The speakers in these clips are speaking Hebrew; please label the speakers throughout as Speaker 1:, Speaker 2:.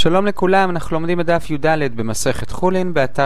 Speaker 1: שלום לכולם, אנחנו לומדים בדף י"ד במסכת חולין באתר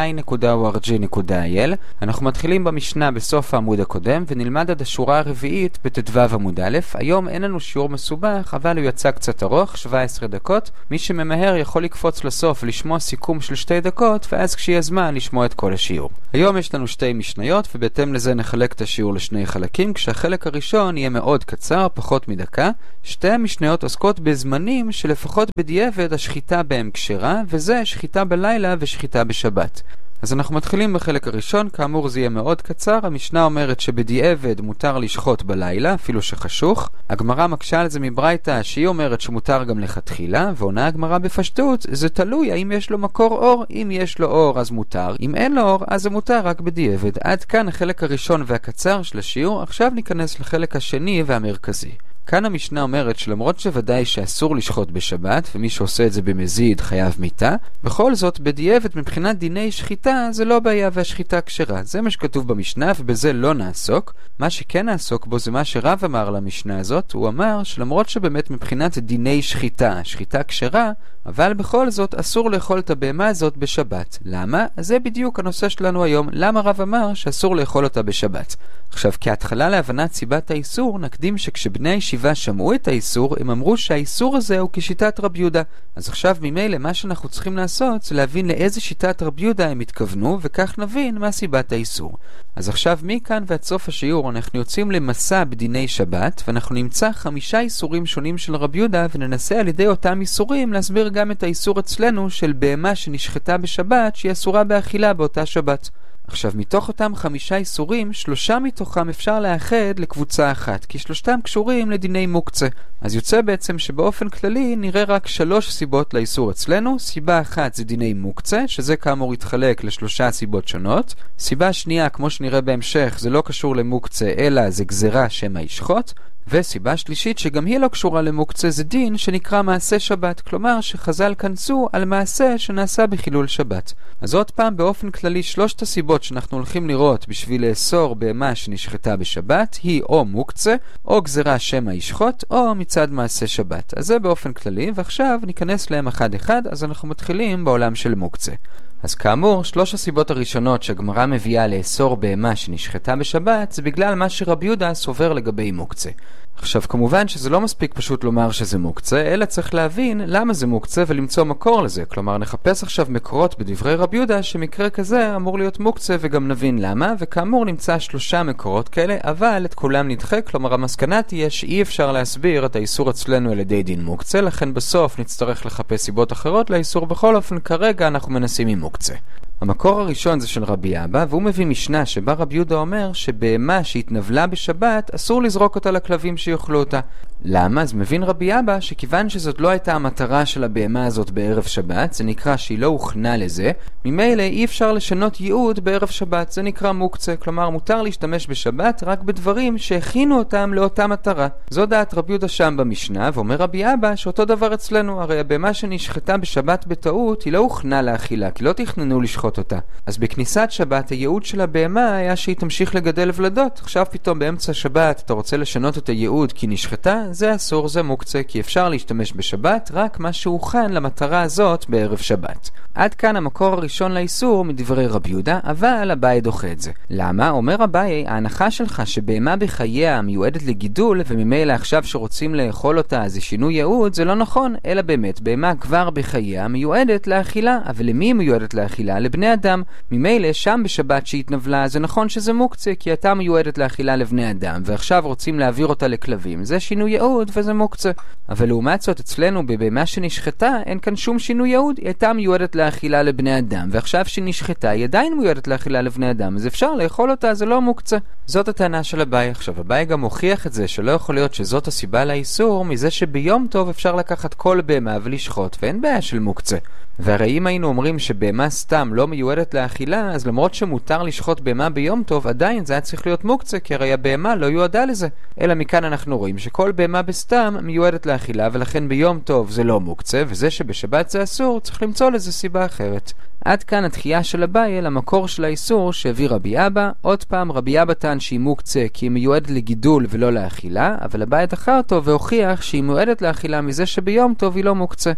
Speaker 1: sinai.org.il. אנחנו מתחילים במשנה בסוף העמוד הקודם ונלמד עד השורה הרביעית בט"ו עמוד א'. היום אין לנו שיעור מסובך, אבל הוא יצא קצת ארוך, 17 דקות. מי שממהר יכול לקפוץ לסוף ולשמוע סיכום של 2 דקות, ואז כשיהיה זמן לשמוע את כל השיעור. היום יש לנו 2 משניות, ובהתאם לזה נחלק את השיעור לשני חלקים, כשהחלק הראשון יהיה מאוד קצר, פחות מדקה. 2 המשניות עוסקות בזמנים שלפחות בדיעבד השחיטה בהם כשרה, וזה שחיטה בלילה ושחיטה בשבת. אז אנחנו מתחילים בחלק הראשון, כאמור זה יהיה מאוד קצר. המשנה אומרת שבדיעבד מותר לשחוט בלילה, אפילו שחשוך. הגמרא מקשה על זה מברייתא שהיא אומרת שמותר גם לכתחילה, ועונה הגמרא בפשטות, זה תלוי האם יש לו מקור אור. אם יש לו אור אז מותר, אם אין לו אור אז זה מותר רק בדיעבד. עד כאן החלק הראשון והקצר של השיעור. עכשיו ניכנס לחלק השני והמרכזי. כאן המשנה אומרת שלמרות שוודאי שאסור לשחוט בשבת, ומי שעושה את זה במזיד חייב מיתה, בכל זאת בדיעבד מבחינת דיני שחיטה זה לא בעיה והשחיטה כשרה. זה מה שכתוב במשנה ובזה לא נעסוק. מה שכן נעסוק בו זה מה שרב אמר למשנה הזאת. הוא אמר שלמרות שבאמת מבחינת דיני שחיטה, שחיטה כשרה, אבל בכל זאת אסור לאכול את הבהמה הזאת בשבת. למה? זה בדיוק הנושא שלנו היום. למה רב אמר שאסור לאכול אותה בשבת? עכשיו, כהתחלה להבנת סיבת האיסור, נקדים שכשבני הישיבה שמעו את האיסור, הם אמרו שהאיסור הזה הוא כשיטת רב יהודה. אז עכשיו ממילא מה שאנחנו צריכים לעשות זה להבין לאיזה שיטת רב יהודה הם התכוונו, וכך נבין מה סיבת האיסור. אז עכשיו מכאן ועד סוף השיעור אנחנו יוצאים למסע בדיני שבת, ואנחנו נמצא 5 איסורים שונים של רב יהודה, וננסה על ידי אותם איסורים להסביר גם את האיסור אצלנו של בהמה שנשחטה בשבת שהיא אסורה באכילה באותה שבת. עכשיו, מתוך אותם 5 איסורים, 3 מתוכם אפשר לאחד לקבוצה אחת, כי 3 קשורים לדיני מוקצה. אז יוצא בעצם שבאופן כללי נראה רק 3 סיבות לאיסור אצלנו. סיבה אחת זה דיני מוקצה, שזה כאמור יתחלק ל3 סיבות שונות. סיבה שנייה, כמו שנראה בהמשך, זה לא קשור למוקצה, אלא זה גזרה שמא ישחוט. וסיבה שלישית שגם היא לא קשורה למוקצה, זה דין שנקרא מעשה שבת, כלומר שחז"ל כנסו על מעשה שנעשה בחילול שבת. אז עוד פעם, באופן כללי 3 הסיבות שאנחנו הולכים לראות בשביל לאסור בהמה שנשחטה בשבת היא או מוקצה, או גזרה שמא ישחוט, או מצד מעשה שבת. אז זה באופן כללי, ועכשיו ניכנס להם אחד אחד. אז אנחנו מתחילים בעולם של מוקצה. אז כאמור, 3 הסיבות הראשונות שהגמרא מביאה לאסור בהמה שנשחטה בשבת זה בגלל מה שרבי יהודה סובר לגבי מוקצה. עכשיו, כמובן שזה לא מספיק פשוט לומר שזה מוקצה, אלא צריך להבין למה זה מוקצה ולמצוא מקור לזה. כלומר, נחפש עכשיו מקורות בדברי רבי יהודה שמקרה כזה אמור להיות מוקצה, וגם נבין למה. וכאמור נמצא 3 מקורות כאלה, אבל את כולם נדחה. כלומר, המסקנה תהיה שאי אפשר להסביר את האיסור אצלנו על ידי דין מוקצה, לכן בסוף נצטרך לחפש סיבות אחרות לאיסור. בכל אופן, כרגע אנחנו מנסים עם מוקצה. המקור הראשון זה של רבי אבא, והוא מביא משנה שבה רבי יהודה אומר שבהמה שהתנבלה בשבת אסור לזרוק אותה לכלבים שיאכלו אותה. למה? אז מבין רבי אבא שכיוון שזאת לא הייתה המטרה של הבהמה הזאת בערב שבת, זה נקרא שהיא לא הוכנה לזה, ממילא אי אפשר לשנות ייעוד בערב שבת, זה נקרא מוקצה. כלומר, מותר להשתמש בשבת רק בדברים שהכינו אותם לאותה מטרה. זו דעת רבי יהודה שם במשנה, ואומר רבי אבא שאותו דבר אצלנו. הרי הבהמה שנשחטה בשבת בטעות היא לא הוכנה לאכילה, כי לא תכננו לשחוט אותה. אז בכניסת שבת הייעוד של הבהמה היה שהיא תמשיך לגדל ולדות. עכשיו פתאום באמצע שבת אתה רוצה לשנות את הייעוד כי נשחטה, זה אסור, זה מוקצה, כי אפשר להשתמש בשבת רק מה שהוכן למטרה הזאת בערב שבת. עד כאן המקור הראשון לאיסור מדברי רבי יהודה, אבל אביי דוחה את זה. למה? אומר אביי, ההנחה שלך שבהמה בחייה מיועדת לגידול, וממילא עכשיו שרוצים לאכול אותה זה שינוי ייעוד, זה לא נכון, אלא באמת בהמה כבר בחייה מיועדת לאכילה. אבל למי היא מיועדת לאכילה? לבני אדם. ממילא שם בשבת שהתנבלה זה נכון שזה מוקצה, כי הייתה מיועדת לאכילה לבני אדם, ועכשיו רוצים להעביר אותה לכלבים, זה שינוי ייעוד וזה מוקצה. אבל לעומת זאת אצלנו בבהמה שנשחטה אין כאן שום שינוי ייעוד, היא הייתה מיועדת לאכילה לבני אדם, ועכשיו שנשחטה היא עדיין מיועדת לאכילה לבני אדם, אז אפשר לאכול אותה, זה לא מוקצה. זאת הטענה של אביי. עכשיו אביי גם הוכיח את זה שלא יכול להיות שזאת הסיבה לאיסור מזה שביום טוב אפשר לקחת כל בהמה ולשחוט ואין בעיה של מוקצה. והרי אם היינו אומרים שבהמה סתם לא מיועדת לאכילה, אז למרות שמותר לשחוט בהמה ביום טוב, עדיין זה היה צריך להיות מוקצה, כי הרי הבהמה לא יועדה לזה. אלא מכאן אנחנו רואים שכל בהמה בסתם מיועדת לאכילה, ולכן ביום טוב זה לא מוקצה, וזה שבשבת זה אסור, צריך למצוא לזה סיבה אחרת. עד כאן התחייה של אביי אל המקור של האיסור שהביא רבי אבא. עוד פעם, רבי אבא טען שהיא מוקצה כי היא מיועדת לגידול ולא לאכילה, אבל אביי דחה אותו והוכיח שהיא מיועדת לאכילה מזה שביום טוב היא לא מוקצה.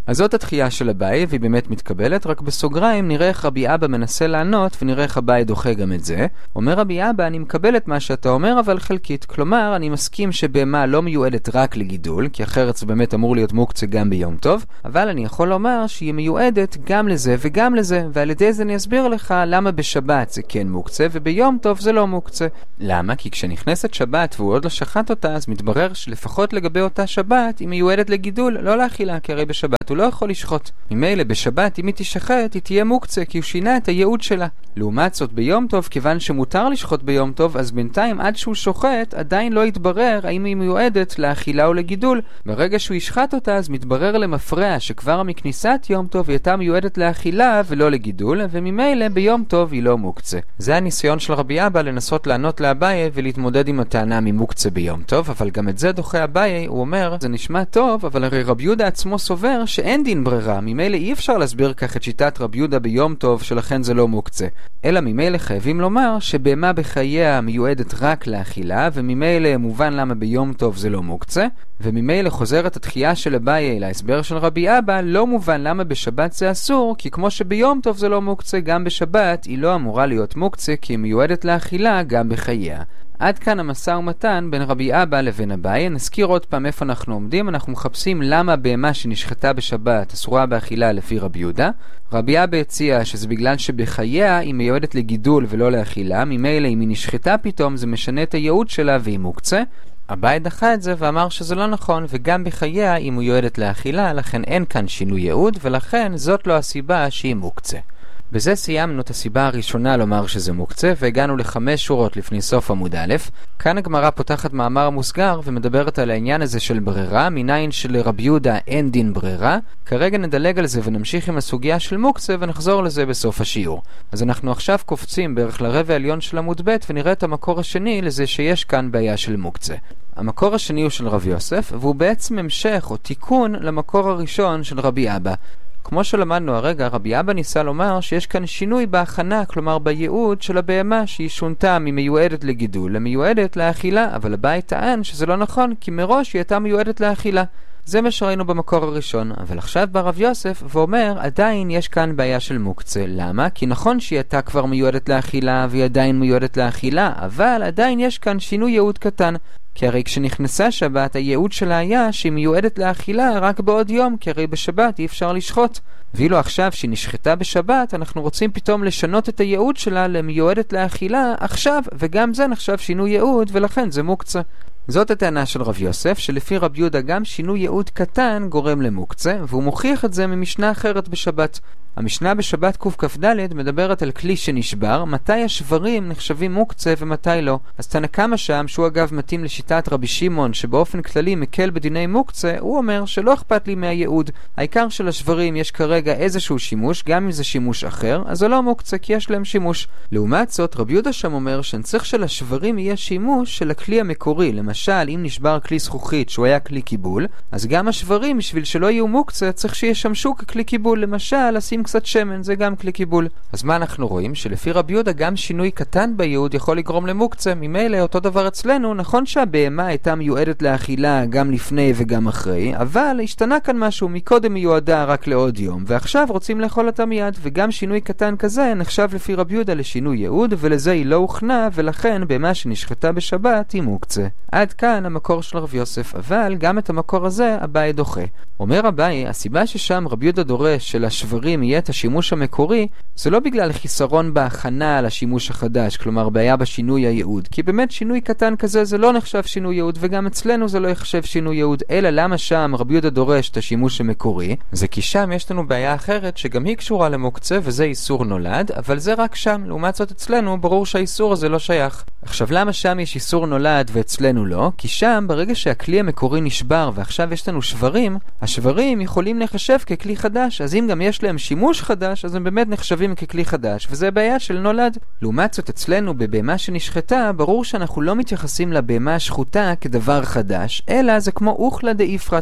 Speaker 1: אז זאת התחייה של אביי, והיא באמת מתקבלת, רק בסוגריים נראה איך רבי אבא מנסה לענות, ונראה איך אביי דוחה גם את זה. אומר רבי אבא, אני מקבל את מה שאתה אומר, אבל חלקית. כלומר, אני מסכים שבהמה לא מיועדת רק לגידול, כי אחרת זה באמת אמור להיות מוקצה גם ביום טוב, אבל אני יכול לומר שהיא מיועדת גם לזה וגם לזה, ועל ידי זה אני אסביר לך למה בשבת זה כן מוקצה, וביום טוב זה לא מוקצה. למה? כי כשנכנסת שבת והוא עוד לא שחט אותה, אז מתברר שלפחות לגבי אותה שבת היא מיועדת לגידול, לא לאכילה, כי הרי בשבת הוא לא יכול לשחוט. ממילא בשבת אם היא תשחט, היא תהיה מוקצה, כי הוא שינה את הייעוד שלה. לעומת זאת ביום טוב, כיוון שמותר לשחוט ביום טוב, אז בינתיים עד שהוא שוחט עדיין לא יתברר האם היא מיועדת לאכילה או לגידול. ברגע שהוא ישחט אותה, אז מתברר למפרע שכבר מכניסת יום טוב היא הייתה מיועדת לאכילה ולא לגידול, וממילא ביום טוב היא לא מוקצה. זה הניסיון של רבי אבא לנסות לענות לאביי ולהתמודד עם הטענה ממוקצה ביום טוב, אבל גם את זה דוחה אביי. הוא אומר, זה נשמע טוב, אבל הרי רבי יהודה עצמו סובר שאין דין ברירה, ממילא אי אפשר להסביר כך את שיטת רבי יהודה ביום טוב, שלכן זה לא מוקצה. אלא ממילא חייבים לומר שבהמה בחייה מיועדת רק לאכילה, וממילא מובן למה ביום טוב זה לא מוקצה, וממילא חוזרת התחייה של אביי להסבר של רבי אבא, לא מובן למה בשבת זה אסור, כי כמו שביום טוב זה לא מוקצה, גם בשבת היא לא אמורה להיות מוקצה, כי היא מיועדת לאכילה גם בחייה. עד כאן המשא ומתן בין רבי אבא לבין אביי. נזכיר עוד פעם איפה אנחנו עומדים. אנחנו מחפשים למה בהמה שנשחטה בשבת אסורה באכילה לפי רבי יהודה. רבי אבא הציע שזה בגלל שבחייה היא מיועדת לגידול ולא לאכילה, ממילא אם היא נשחטה פתאום זה משנה את הייעוד שלה והיא מוקצה. אביי דחה את זה ואמר שזה לא נכון, וגם בחייה היא מיועדת לאכילה, לכן אין כאן שינוי ייעוד, ולכן זאת לא הסיבה שהיא מוקצה. בזה סיימנו את הסיבה הראשונה לומר שזה מוקצה, והגענו ל5 שורות לפני סוף עמוד א'. כאן הגמרא פותחת מאמר מוסגר ומדברת על העניין הזה של ברירה, מניין שלרבי יהודה אין דין ברירה. כרגע נדלג על זה ונמשיך עם הסוגיה של מוקצה ונחזור לזה בסוף השיעור. אז אנחנו עכשיו קופצים בערך לרבע העליון של עמוד ב' ונראה את המקור השני לזה שיש כאן בעיה של מוקצה. המקור השני הוא של רבי יוסף, והוא בעצם המשך או תיקון למקור הראשון של רבי אבא. כמו שלמדנו הרגע, רבי אבא ניסה לומר שיש כאן שינוי בהכנה, כלומר בייעוד של הבהמה, שהיא שונתה ממיועדת לגידול למיועדת לאכילה, אבל אביי טען שזה לא נכון, כי מראש היא הייתה מיועדת לאכילה. זה מה שראינו במקור הראשון, אבל עכשיו בא רב יוסף ואומר, עדיין יש כאן בעיה של מוקצה. למה? כי נכון שהיא הייתה כבר מיועדת לאכילה והיא עדיין מיועדת לאכילה, אבל עדיין יש כאן שינוי ייעוד קטן. כי הרי כשנכנסה שבת, הייעוד שלה היה שהיא מיועדת לאכילה רק בעוד יום, כי הרי בשבת אי אפשר לשחוט. ואילו עכשיו שהיא נשחטה בשבת, אנחנו רוצים פתאום לשנות את הייעוד שלה למיועדת לאכילה עכשיו, וגם זה נחשב שינוי ייעוד, ולכן זה מוקצה. זאת הטענה של רב יוסף, שלפי רב יהודה גם שינוי ייעוד קטן גורם למוקצה, והוא מוכיח את זה ממשנה אחרת בשבת. המשנה בשבת קכ"ד מדברת על כלי שנשבר, מתי השברים נחשבים מוקצה ומתי לא. אז תנא קמא שם, שהוא אגב מתאים לשיטת רבי שמעון שבאופן כללי מקל בדיני מוקצה, הוא אומר שלא אכפת לי מהייעוד. העיקר של השברים יש כרגע איזשהו שימוש, גם אם זה שימוש אחר, אז זה לא מוקצה כי יש להם שימוש. לעומת זאת, רבי יהודה שם אומר שנצטרך שלשברים יהיה שימוש של הכלי המקורי. למשל, אם נשבר כלי זכוכית שהוא היה כלי קיבול, אז גם השברים בשביל שלא יהיו מוקצה צריך שישמשו ככלי קיבול. למשל, לשים קצת שמן, זה גם כלי קיבול. אז מה אנחנו רואים? שלפי רבי יהודה גם שינוי קטן בייעוד יכול לגרום למוקצה. ממילא אותו דבר אצלנו, נכון שהבהמה הייתה מיועדת לאכילה גם לפני וגם אחרי, אבל השתנה כאן משהו, מקודם מיועדה רק לעוד יום, ועכשיו רוצים לאכול אותה מיד, וגם שינוי קטן כזה נחשב לפי רבי יהודה לשינוי ייעוד, ולזה היא לא הוכנה, ולכן בהמה שנשחטה בשבת היא מוקצה. עד כאן המקור של רבי יוסף, אבל גם את המקור הזה אביי דוחה. אומר אביי, הסיבה ששם רבי יהודה דורש של השברים יהיה את השימוש המקורי, זה לא בגלל חיסרון בהכנה על השימוש החדש, כלומר בעיה בשינוי הייעוד, כי באמת שינוי קטן כזה זה לא נחשב שינוי ייעוד, וגם אצלנו זה לא יחשב שינוי ייעוד, אלא למה שם רבי יהודה דורש את השימוש המקורי? זה כי שם יש לנו בעיה אחרת שגם היא קשורה למוקצה, וזה איסור נולד, אבל זה רק שם. לעומת זאת אצלנו ברור שהאיסור הזה לא שייך. עכשיו למה שם יש איסור נולד ואצלנו לא? כי שם ברגע שהכלי המקורי נשבר ועכשיו יש לנו שברים, השברים יכולים לחשב ככלי חדש, אז אם גם יש להם שימוש חדש, אז הם באמת נחשבים ככלי חדש, וזה בעיה של נולד. לעומת זאת אצלנו בבהמה שנשחטה, ברור שאנחנו לא מתייחסים לבהמה השחוטה כדבר חדש, אלא זה כמו אוכלה דאיפרת.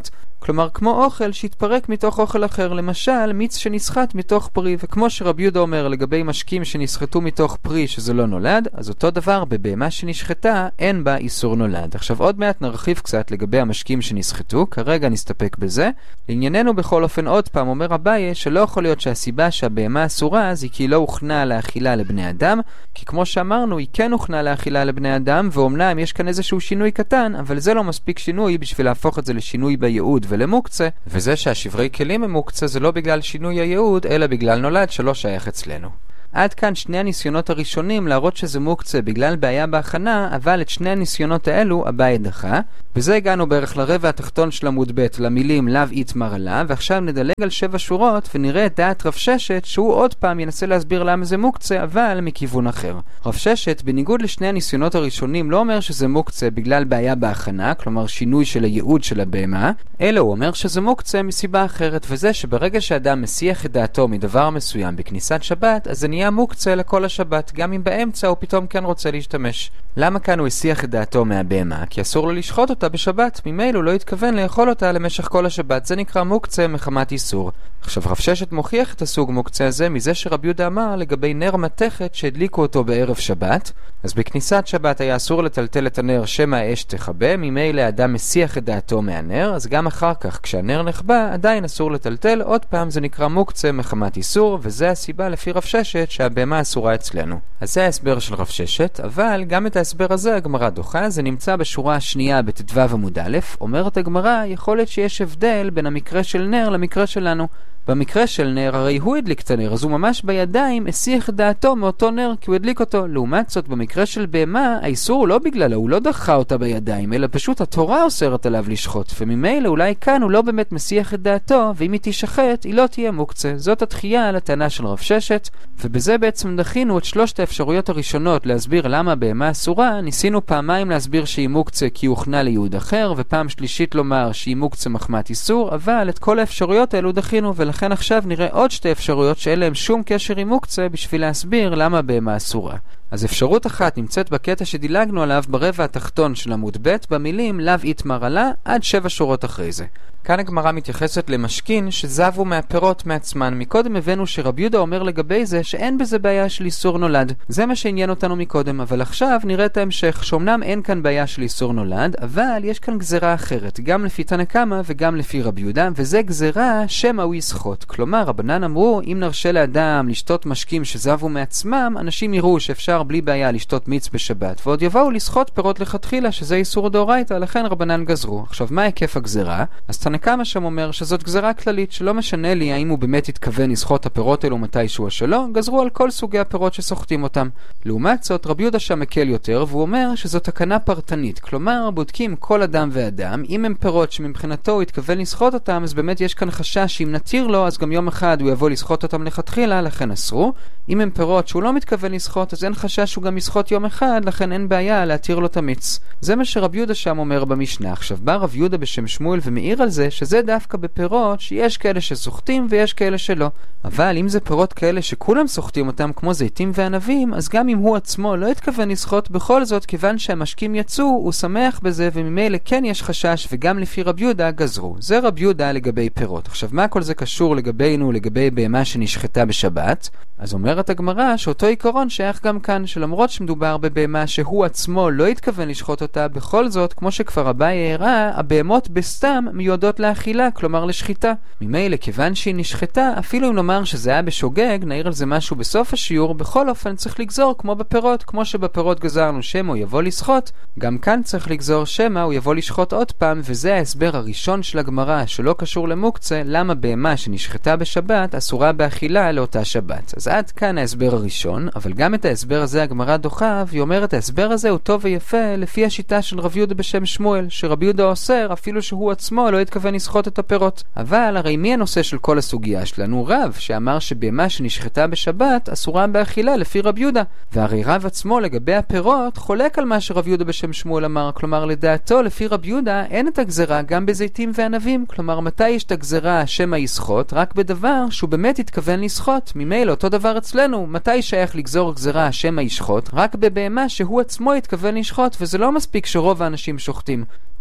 Speaker 1: כלומר כמו אוכל שהתפרק מתוך אוכל אחר, למשל מיץ שנסחט מתוך פרי, וכמו שרבי יהודה אומר לגבי משקים שנסחטו מתוך פרי שזה לא נולד, אז אותו דבר בבהמה שנשחטה אין בה איסור נולד. עכשיו עוד מעט נרחיב קצת לגבי המשקים שנסחטו, כרגע נסתפק בזה. לענייננו בכל אופן עוד פעם אומר אביי שלא יכול להיות שהסיבה שהבהמה אסורה אז היא כי לא הוכנה לאכילה לבני אדם, כי כמו שאמרנו היא כן הוכנה לאכילה לבני אדם, ואומנם יש כאן איזשהו שינוי קטן, אבל זה לא מספיק שינוי בשביל להפוך את זה לשינוי בייעוד ולמוקצה, וזה שהשברי כלים הם מוקצה זה לא בגלל שינוי הייעוד אלא בגלל נולד שלא שייך אצלנו. עד כאן שני הניסיונות הראשונים להראות שזה מוקצה בגלל בעיה בהכנה, אבל את שני הניסיונות האלו אביי דחה. בזה הגענו בערך לרבע התחתון של עמוד ב' למילים לאו איתמר עלה, ועכשיו נדלג על 7 שורות ונראה את דעת רב ששת שהוא עוד פעם ינסה להסביר למה זה מוקצה, אבל מכיוון אחר. רב ששת בניגוד לשני הניסיונות הראשונים לא אומר שזה מוקצה בגלל בעיה בהכנה, כלומר שינוי של הייעוד של הבהמה, אלא הוא אומר שזה מוקצה מסיבה אחרת, וזה שברגע שאדם מסיח את דעתו מדבר מסוים בכניסת שבת, אז זה נהיה מוקצה לכל השבת, גם אם באמצע הוא פתאום כן רוצה להשתמש. למה כאן הוא הסיח את דעתו מהבהמה? כי אסור לו לשחוט אותה בשבת, ממילא הוא לא התכוון לאכול אותה למשך כל השבת, זה נקרא מוקצה מחמת איסור. עכשיו רב ששת מוכיח את הסוג מוקצה הזה מזה שרבי יהודה אמר לגבי נר מתכת שהדליקו אותו בערב שבת, אז בכניסת שבת היה אסור לטלטל את הנר שמא האש תכבה, ממילא האדם מסיח את דעתו מהנר, אז גם אחר כך כשהנר נחבא עדיין אסור לטלטל, עוד פעם זה נקרא מוקצה מחמת איסור, וזה הסיבה לפי רב ששת שהבהמה אסורה אצלנו. אז זה ההסבר של רב ששת, אבל גם את ההסבר הזה הגמרא דוחה, זה נמצא בשורה השנייה בט"ו עמוד א', אומרת הגמרא יכול להיות שיש הבדל בין המקרה של נר למקרה שלנו. במקרה של נר הרי הוא הדליק את הנר, אז הוא ממש בידיים הסיח את דעתו מאותו נר כי הוא הדליק אותו. לעומת זאת במקרה של בהמה האיסור הוא לא בגללה, הוא לא דחה אותה בידיים, אלא פשוט התורה אוסרת עליו לשחוט, וממילא אולי כאן הוא לא באמת מסיח את דעתו, ואם היא תשחט היא לא תהיה מוקצה. זאת התחייה על הטענה של רב ששת, ובזה בעצם דחינו את 3 האפשרויות הראשונות להסביר למה בהמה אסורה. ניסינו פעמיים להסביר שהיא מוקצה כי הוא הוכנה לייעוד אחר, ופעם שלישית לומר שהיא מוקצה מחמת איסור, אבל את כל האפשרויות האלו דחינו, לכן עכשיו נראה עוד 2 אפשרויות שאין להם שום קשר עם מוקצה בשביל להסביר למה בהמה אסורה. אז אפשרות אחת נמצאת בקטע שדילגנו עליו ברבע התחתון של עמוד ב' במילים לאו איתמר עלה עד 7 שורות אחרי זה. כאן הגמרא מתייחסת למשכין שזבו מהפירות מעצמן. מקודם הבאנו שרבי יהודה אומר לגבי זה שאין בזה בעיה של איסור נולד. זה מה שעניין אותנו מקודם, אבל עכשיו נראה את ההמשך, שאומנם אין כאן בעיה של איסור נולד, אבל יש כאן גזרה אחרת, גם לפי תנא קמא וגם לפי רבי יהודה, וזה גזרה שמא הוא יסחוט. כלומר, רבנן אמרו, אם נרשה לאדם לשתות משקים שזבו מעצמם, אנשים יראו שאפשר בלי בעיה לשתות מיץ בשבת, ועוד יבואו לשחוט פירות לכתחילה, שזה איסור דאורייתא, לכן רבנן גזרו. עכשיו, מה היקף הגזרה? אז תנא קמא שם אומר שזאת גזרה כללית, שלא משנה לי האם הוא באמת התכוון לשחוט את הפירות האלו מתישהו או שלא, גזרו על כל סוגי הפירות שסוחטים אותם. לעומת זאת, רבי יהודה שם מקל יותר, והוא אומר שזאת תקנה פרטנית, כלומר, בודקים כל אדם ואדם, אם הם פירות שמבחינתו הוא התכוון לשחוט אותם, אז באמת יש כאן חשש שאם נתיר לו, אז גם יום אחד הוא יבוא לשחוט אותם לכתחילה, לכן אסרו. אם הם פירות שהוא לא מתכוון לשחוט, אז אין חשש שהוא גם ישחוט יום אחד, לכן אין בעיה להתיר לו את המיץ. זה מה שרבי יהודה שם אומר במשנה. עכשיו בא רבי יהודה בשם שמואל ומעיר על זה שזה דווקא בפירות שיש כאלה שסוחטים ויש כאלה שלא. אבל אם זה פירות כאלה שכולם סוחטים אותם כמו זיתים וענבים, אז גם אם הוא עצמו לא התכוון לשחוט, בכל זאת כיוון שהמשקים יצאו, הוא שמח בזה, וממילא כן יש חשש, וגם לפי רבי יהודה גזרו. זה רבי יהודה לגבי פירות. עכשיו מה כל זה קשור לגבינו, לגבי בהמה שנשחטה בשבת? אז אומרת הגמרא שאותו עיקרון שייך גם כאן, שלמרות שמדובר בבהמה שהוא עצמו לא התכוון לשחוט אותה, בכל זאת, כמו שכבר אביי הראה, הבהמות בסתם מיועדות לאכילה, כלומר לשחיטה. ממילא, כיוון שהיא נשחטה, אפילו אם נאמר שזה היה בשוגג, נעיר על זה משהו בסוף השיעור, בכל אופן צריך לגזור כמו בפירות, כמו שבפירות גזרנו שמא הוא יבוא לשחוט, גם כאן צריך לגזור שמא הוא יבוא לשחוט עוד פעם, וזה ההסבר הראשון של הגמרא, שלא קשור למוקצה, למה בהמה שנשחטה בשבת אסורה באכילה לאותה שבת. אז עד כאן ההסבר הראשון, אבל גם את ההסבר הזה הגמרא דוחה, והיא אומרת ההסבר הזה הוא טוב ויפה לפי השיטה של רבי יהודה בשם שמואל, שרבי יהודה אוסר אפילו שהוא עצמו לא התכוון לשחוט את הפירות. אבל הרי מי הנושא של כל הסוגיה שלנו? רב, שאמר שבהמה שנשחטה בשבת אסורה באכילה לפי רבי יהודה, והרי רב עצמו לגבי הפירות חולק על מה שרבי יהודה בשם שמואל אמר, כלומר לדעתו לפי רבי יהודה אין את הגזרה גם בזיתים וענבים, כלומר מתי יש את הגזרה שמא יסחוט? רק בדבר שהוא באמת התכוון לשחוט. ממילא אותו דבר אצלנו, מתי שייך לגזור גזרה שמא ישחוט? רק בבהמה שהוא עצמו התכוון לשחוט, וזה לא מספיק שרוב האנשים שוחטים.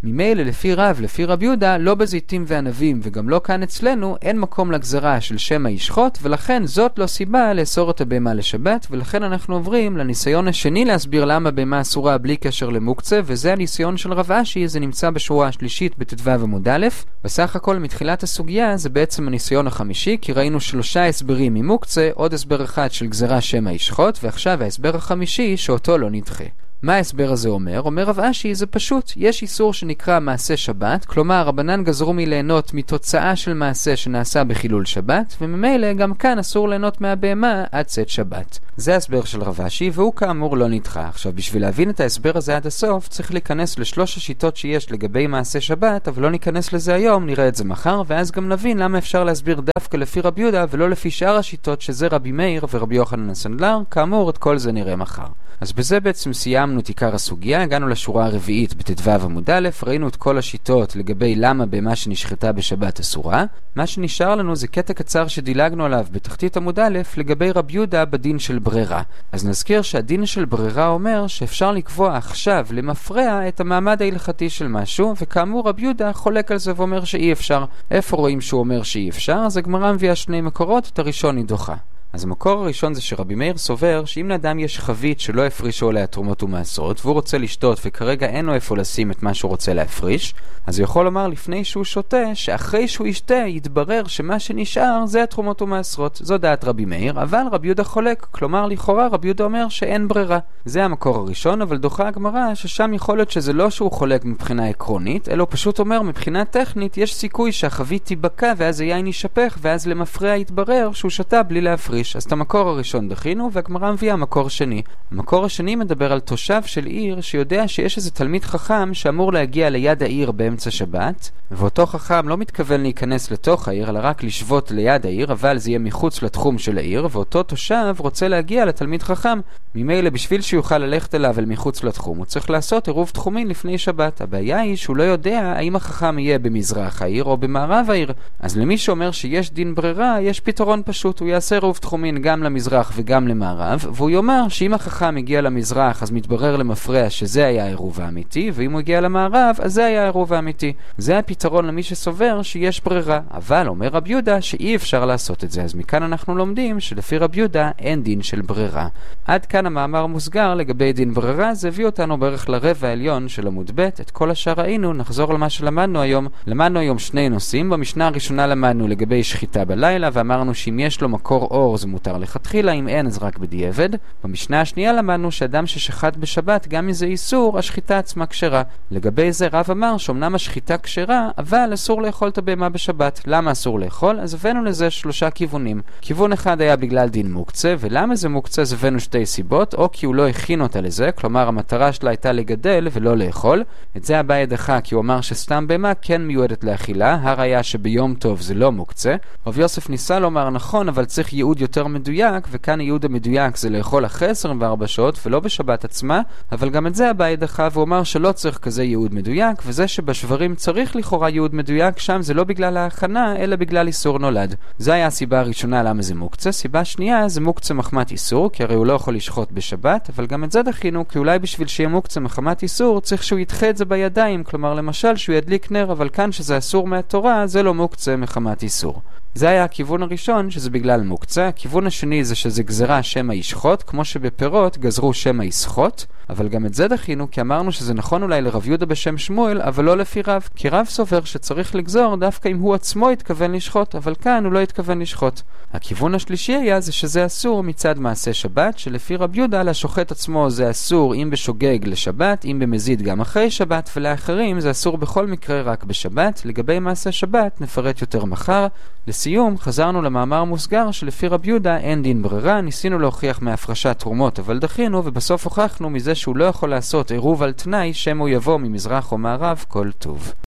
Speaker 1: ממילא לפי רב, לפי רב יהודה, לא בזיתים וענבים וגם לא כאן אצלנו, אין מקום לגזרה של שמא ישחוט, ולכן זאת לא סיבה לאסור את הבהמה לשבת, ולכן אנחנו עוברים לניסיון השני להסביר למה בהמה אסורה בלי קשר למוקצה, וזה הניסיון של רב אשי, זה נמצא בשורה השלישית בט"ו עמוד א'. בסך הכל מתחילת הסוגיה זה בעצם הניסיון החמישי, כי ראינו 3 הסברים ממוקצה, עוד הסבר אחד של גזרה שמא ישחוט, ועכשיו ההסבר החמישי שאותו לא נדחה. מה ההסבר הזה אומר? אומר רב אשי, זה פשוט. יש איסור שנקרא מעשה שבת, כלומר רבנן גזרו מליהנות מתוצאה של מעשה שנעשה בחילול שבת, וממילא גם כאן אסור ליהנות מהבהמה עד צאת שבת. זה ההסבר של רב אשי, והוא כאמור לא נדחה. עכשיו, בשביל להבין את ההסבר הזה עד הסוף, צריך להיכנס לשלוש השיטות שיש לגבי מעשה שבת, אבל לא ניכנס לזה היום, נראה את זה מחר, ואז גם נבין למה אפשר להסביר דווקא לפי רבי יהודה, ולא לפי שאר השיטות שזה רבי מאיר ורבי יוחנן הסנדלר. כאמור, את כל זה נראה מחר. אז בזה בעצם סיימנו את עיקר הסוגיה, הגענו לשורה הרביעית בט"ו עמוד א', ראינו את כל השיטות לגבי למה בהמה שנשחטה בשבת אסורה. מה שנשאר לנו זה קטע קצר שדילגנו עליו בתחתית עמוד א' לגבי רבי יהודה בדין של ברירה. אז נזכיר שהדין של ברירה אומר שאפשר לקבוע עכשיו למפרע את המעמד ההלכתי של משהו, וכאמור רבי יהודה חולק על זה ואומר שאי אפשר. איפה רואים שהוא אומר שאי אפשר? אז הגמרא מביאה 2 מקורות, את הראשון היא דוחה. אז המקור הראשון זה שרבי מאיר סובר שאם לאדם יש חבית שלא הפרישו עליה תרומות ומעשרות והוא רוצה לשתות וכרגע אין לו איפה לשים את מה שהוא רוצה להפריש, אז הוא יכול לומר לפני שהוא שותה שאחרי שהוא ישתה יתברר שמה שנשאר זה התרומות ומעשרות. זו דעת רבי מאיר, אבל רבי יהודה חולק, כלומר לכאורה רבי יהודה אומר שאין ברירה. זה המקור הראשון, אבל דוחה הגמרא ששם יכול להיות שזה לא שהוא חולק מבחינה עקרונית, אלא פשוט אומר מבחינה טכנית יש סיכוי שהחבית תיבקע ואז היין יישפך ואז למפרע יתברר שהוא שתה בלי להפריש. אז את המקור הראשון דחינו, והגמרא מביאה מקור שני. המקור השני מדבר על תושב של עיר שיודע שיש איזה תלמיד חכם שאמור להגיע ליד העיר באמצע שבת, ואותו חכם לא מתכוון להיכנס לתוך העיר, אלא רק לשבות ליד העיר, אבל זה יהיה מחוץ לתחום של העיר, ואותו תושב רוצה להגיע לתלמיד חכם. ממילא בשביל שיוכל ללכת אליו אל מחוץ לתחום, הוא צריך לעשות עירוב תחומין לפני שבת. הבעיה היא שהוא לא יודע האם החכם יהיה במזרח העיר או במערב העיר. אז למי שאומר שיש דין ברירה, יש פתרון פשוט, הוא יעשה עירוב תחומין גם למזרח וגם למערב, והוא יאמר שאם החכם הגיע למזרח אז מתברר למפרע שזה היה העירוב האמיתי, ואם הוא הגיע למערב אז זה היה העירוב האמיתי. זה הפתרון למי שסובר שיש ברירה, אבל אומר רבי יהודה שאי אפשר לעשות את זה. אז מכאן אנחנו לומדים שלפי רבי יהודה אין דין של ברירה. עד כאן המאמר מוסגר לגבי דין ברירה, זה הביא אותנו בערך לרבע העליון של עמוד ב'. את כל השאר ראינו, נחזור למה שלמדנו היום. למדנו היום 2 נושאים. במשנה הראשונה למדנו לגבי שחיטה בלילה, ואמרנו שאם יש לו מקור אור זה מותר לכתחילה, אם אין אז רק בדיעבד. במשנה השנייה למדנו שאדם ששחט בשבת, גם אם זה איסור, השחיטה עצמה כשרה. לגבי זה רב אמר שאומנם השחיטה כשרה, אבל אסור לאכול את הבהמה בשבת. למה אסור לאכול? אז הבאנו לזה 3 כיוונים. כיוון אחד היה בגלל דין מוקצה, ולמה זה מוקצה? אז הבאנו 2 סיבות, או כי הוא לא הכין אותה לזה, כלומר המטרה שלה הייתה לגדל ולא לאכול. את זה הבא ידחה, כי הוא אמר שסתם בהמה כן מיועדת לאכילה, הראיה שביום טוב זה לא מוקצה. רב יוסף ניסה לומר נכון, אבל צריך ייעוד יותר מדויק, וכאן הייעוד המדויק זה לאכול אחרי 24 שעות ולא בשבת עצמה, אבל גם את זה הבא ידחה, והוא אמר שלא צריך כזה ייעוד מדויק, וזה שבשברים צריך לכאורה ייעוד מדויק, שם זה לא בגלל ההכנה, אלא בגלל איסור נולד. זו היה הסיבה הראשונה למה זה מוקצה. סיבה שנייה זה מוקצה מחמת איסור, כי הרי הוא לא יכול לשחוט בשבת, אבל גם את זה דחינו, כי אולי בשביל שיהיה מוקצה מחמת איסור צריך שהוא ידחה את זה בידיים, כלומר למשל שהוא ידליק נר, אבל כאן שזה אסור מהתורה זה לא מוקצה מחמת איסור. זה היה הכיוון הראשון, שזה בגלל מוקצה. הכיוון השני זה שזה גזרה שמא ישחוט, כמו שבפירות גזרו שמא יסחוט, אבל גם את זה דחינו, כי אמרנו שזה נכון אולי לרב יהודה בשם שמואל, אבל לא לפי רב, כי רב סובר שצריך לגזור דווקא אם הוא עצמו התכוון לשחוט, אבל כאן הוא לא התכוון לשחוט. הכיוון השלישי היה זה שזה אסור מצד מעשה שבת, שלפי רב יהודה לשוחט עצמו זה אסור אם בשוגג לשבת, אם במזיד גם אחרי שבת, ולאחרים זה אסור בכל מקרה רק בשבת. לגבי מעשה שבת נפרט יותר מחר. לסיום, חזרנו למאמר מוסגר שלפי רבי יהודה אין דין ברירה. ניסינו להוכיח מהפרשת תרומות, אבל דחינו, ובסוף הוכחנו מזה שהוא לא יכול לעשות עירוב על תנאי שמא הוא יבוא ממזרח או מערב כל טוב.